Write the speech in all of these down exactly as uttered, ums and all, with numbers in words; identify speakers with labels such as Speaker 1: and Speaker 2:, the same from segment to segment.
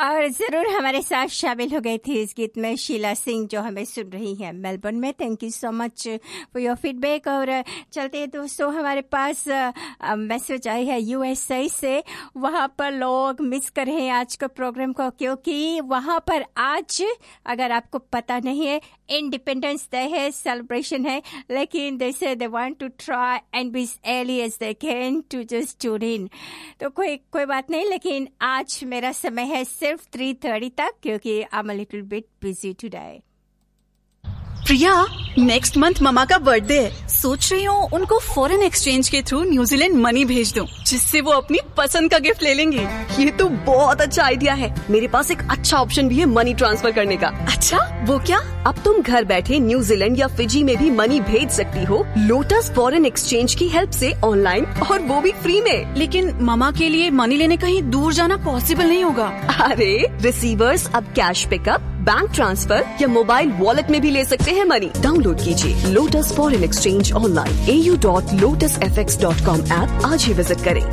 Speaker 1: और जरूर हमारे साथ शामिल हो गई थी इस गीत में शीला सिंह, जो हमें सुन रही हैं मेलबर्न में। Thank you so much for your feedback. और चलते हैं दोस्तों, हमारे पास मैसेज आई है यूएसए से। वहाँ पर लोग मिस कर रहे हैं आज का प्रोग्राम को, क्योंकि वहाँ पर आज, अगर आपको पता नहीं है, इंडिपेंडेंस डे है, सेलिब्रेशन है, लेकिन दे से they want to try and B as early as they can to just tune in. तो कोई कोई बात नहीं, लेकिन आज मेरा समय है सिर्फ थ्री थर्टी तक, क्योंकि I am a little bit busy today.
Speaker 2: Priya, next month mama का बर्थडे है। सोच रही हूँ उनको फॉरेन एक्सचेंज के थ्रू न्यूजीलैंड मनी भेज दूँ, जिससे वो अपनी पसंद का गिफ्ट ले लेंगे।
Speaker 3: ये तो बहुत अच्छा आइडिया है। मेरे पास एक अच्छा ऑप्शन भी है मनी ट्रांसफर करने का।
Speaker 2: अच्छा, वो क्या?
Speaker 3: अब तुम घर बैठे न्यूजीलैंड या फिजी में भी मनी भेज सकती हो लोटस फॉरेन एक्सचेंज की हेल्प से, ऑनलाइन, और वो भी फ्री में।
Speaker 2: लेकिन ममा के लिए मनी लेने कहीं दूर जाना पॉसिबल नहीं होगा।
Speaker 3: अरे, रिसीवर्स अब कैश पिकअप, बैंक ट्रांसफर या मोबाइल वॉलेट में भी ले सकते हैं मनी। डाउनलोड कीजिए लोटस फॉरेन एक्सचेंज ऑनलाइन ए U dot lotus F x dot com app आज ही विजिट करें।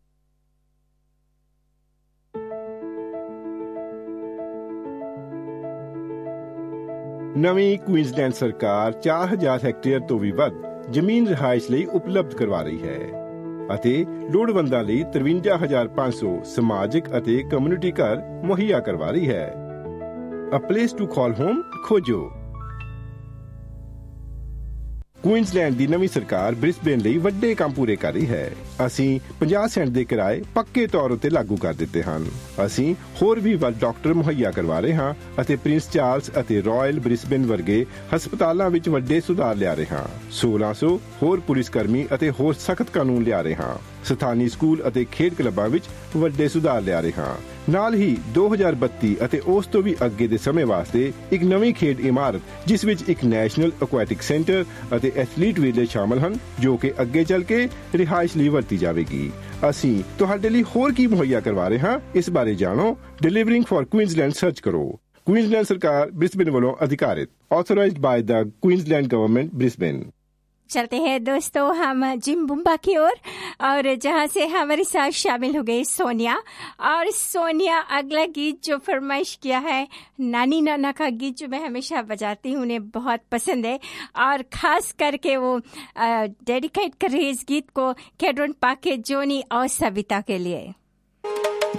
Speaker 4: ਨਵੀਂ ਕੁਈਨਜ਼ਲੈਂਡ ਸਰਕਾਰ ਚਾਰ ਹਜ਼ਾਰ ਹੈਕਟੇਅਰ ਤੋਂ ਵੀ ਵੱਧ ਜ਼ਮੀਨ ਰਿਹਾਇਸ਼ ਲਈ ਉਪਲਬਧ ਕਰਵਾ ਰਹੀ ਹੈ ਅਤੇ ਲੋੜਵੰਦਾਂ ਲਈ ਤਰਵੰਜਾ ਹਜ਼ਾਰ ਪੰਜ ਸੌ ਸਮਾਜਿਕ ਅਤੇ ਕਮਿਊਨਿਟੀ ਘਰ ਮੁਹੱਈਆ ਕਰਵਾ ਰਹੀ ਹੈ। A place to call home ਖੋਜੋ। ਕੁਈਨਜ਼ਲੈਂਡ ਦੀ ਨਵੀਂ ਸਰਕਾਰ ਬ੍ਰਿਸਬੇਨ ਲਈ ਵੱਡੇ ਕੰਮ ਪੂਰੇ ਕਰ ਰਹੀ ਹੈ। ਅਸੀਂ ਪੰਜਾਹ ਸੈਂਟ ਦੇ ਕਿਰਾਏ ਪੱਕੇ ਤੌਰ ਉੱਤੇ ਲਾਗੂ ਕਰ ਦਿੱਤੇ ਹਨ। ਅਸੀਂ ਹੋਰ ਵੀ ਵੱਧ ਡਾਕਟਰ ਮੁਹੱਈਆ ਕਰਵਾ ਰਹੇ ਹਾਂ ਅਤੇ ਪ੍ਰਿੰਸ ਚਾਰਲਸ ਅਤੇ ਰਾਇਲ ਬ੍ਰਿਸਬੇਨ ਵਰਗੇ ਹਸਪਤਾਲਾਂ ਵਿੱਚ ਵੱਡੇ ਸੁਧਾਰ ਲਿਆ ਰਹੇ ਹਾਂ। ਸੋਲਾਂ ਸੌ ਹੋਰ ਪੁਲਿਸ ਕਰਮੀ ਅਤੇ ਹੋਰ ਸਖਤ ਕਾਨੂੰਨ ਲਿਆ ਰਹੇ ਹਾਂ। ਸਥਾਨੀ ਸਕੂਲ ਅਤੇ ਖੇਡ ਕਲੱਬਾਂ ਵਿੱਚ ਵੱਡੇ ਸੁਧਾਰ ਲਿਆ ਰਹੇ ਹਾਂ। ਨਾਲ ਹੀ ਦੋ ਹਜ਼ਾਰ ਬੱਤੀ ਅਤੇ ਉਸ ਤੋਂ ਵੀ ਅੱਗੇ ਦੇ ਸਮੇਂ ਵਾਸਤੇ ਇੱਕ ਨਵੀਂ ਖੇਡ ਇਮਾਰਤ, ਜਿਸ ਵਿੱਚ ਇੱਕ ਨੈਸ਼ਨਲ ਐਕੁਐਟਿਕ ਸੈਂਟਰ ਅਤੇ ਐਥਲੀਟ ਵਿਲੇਜ ਸ਼ਾਮਲ ਹਨ, ਜੋ ਕਿ ਅੱਗੇ ਚੱਲ ਕੇ ਰਿਹਾਇਸ਼ ਲਈ ਵਰਤੀ ਜਾਵੇਗੀ। ਅਸੀਂ ਤੁਹਾਡੇ ਲਈ ਹੋਰ ਕੀ ਮੁਹੱਈਆ ਕਰਵਾ ਰਹੇ ਹਾਂ, ਇਸ ਬਾਰੇ ਜਾਣੋ। ਡਿਲੀਵਰਿੰਗ ਫॉर ਕੁਈਨਜ਼ਲੈਂਡ ਸਰਚ ਕਰੋ। ਕੁਈਨਜ਼ਲੈਂਡ ਸਰਕਾਰ ਬ੍ਰਿਸਬੇਨ ਵੱਲੋਂ ਅਧਿਕਾਰਿਤ, authorised by the Queensland government Brisbane.
Speaker 1: चलते हैं दोस्तों हम जिम्बुम्बा की ओर, और जहां से हमारे साथ शामिल हो गई सोनिया। और सोनिया अगला गीत जो फरमाइश किया है, नानी नाना का गीत, जो मैं हमेशा बजाती हूँ, उन्हें बहुत पसंद है, और खास करके वो डेडिकेट कर रही है इस गीत को कैड्रन पाके, जोनी और सविता के लिए।